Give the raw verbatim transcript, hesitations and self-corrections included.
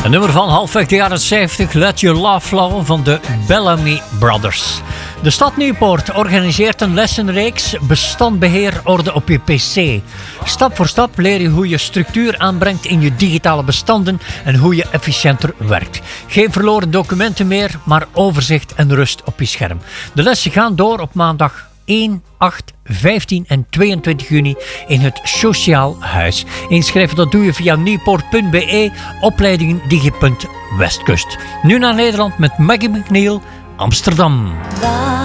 Een nummer van halfweg de jaren zeventig, Let Your Love Flow van de Bellamy Brothers. De stad Nieuwpoort organiseert een lessenreeks Bestandbeheer orde op je pc. Stap voor stap leer je hoe je structuur aanbrengt in je digitale bestanden en hoe je efficiënter werkt. Geen verloren documenten meer, maar overzicht en rust op je scherm. De lessen gaan door op maandag één, acht, vijftien en tweeëntwintig juni in het Sociaal Huis. Inschrijven dat doe je via nieuwpoort punt b e, opleidingen digi punt westkust. Nu naar Nederland met Maggie McNeil, Amsterdam.